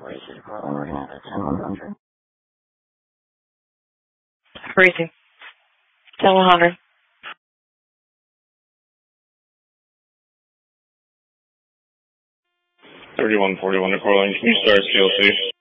482 Portland, we're going to have a 10-100. Racing. 10-100. 3141 to Portland, can you start CLC?